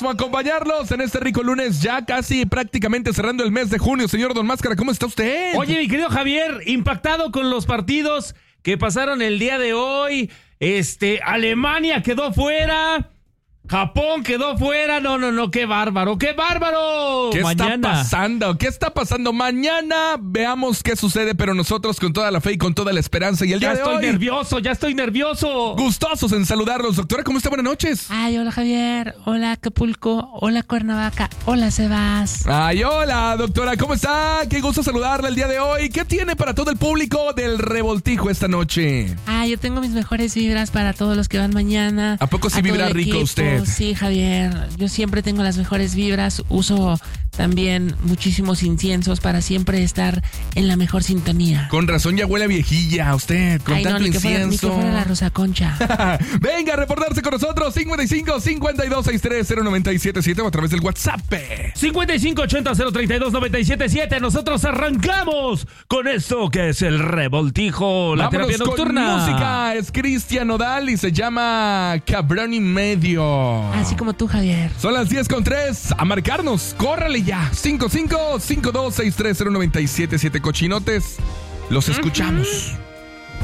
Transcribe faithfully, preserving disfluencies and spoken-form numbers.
como acompañarlos en este rico lunes, ya casi prácticamente cerrando el mes de junio. Señor Don Máscara, ¿cómo está usted? Oye, mi querido Javier, impactado con los partidos que pasaron el día de hoy. Este, Alemania quedó fuera. Japón quedó fuera. No, no, no, qué bárbaro, qué bárbaro. ¿Qué Mañana. está pasando? ¿Qué está pasando? Mañana veamos qué sucede, pero nosotros con toda la fe y con toda la esperanza. Y el Ya día de estoy hoy, nervioso, ya estoy nervioso. gustosos en saludarlos. Doctora, ¿cómo está? Buenas noches. Ay, hola Javier, hola Acapulco, hola Cuernavaca, hola Sebas. Ay, hola, doctora, ¿cómo está? Qué gusto saludarla el día de hoy. ¿Qué tiene para todo el público del Revoltijo esta noche? Ah, yo tengo mis mejores vibras para todos los que van mañana. ¿A poco sí a todo vibra el rico equipo. usted? Sí, Javier, yo siempre tengo las mejores vibras. Uso también muchísimos inciensos para siempre estar en la mejor sintonía. Con razón ya huele a viejilla usted, con Ay, tanto no, ni que fuera, ni que incienso. fuera la Rosa Concha. Venga a reportarse con nosotros, cincuenta y cinco, cincuenta y dos, sesenta y tres, cero nueve siete siete o a través del WhatsApp. cincuenta y cinco ochenta cero treinta y dos noventa y siete siete. Nosotros arrancamos con esto que es el Revoltijo, la Vámonos terapia nocturna. con música, es Cristian Nodal y se llama Cabrón y Medio. Así como tú, Javier. Son las diez con tres, a marcarnos, córrale ya, cincuenta y cinco, cincuenta y dos, sesenta y tres, cero nueve siete siete cochinotes, los escuchamos.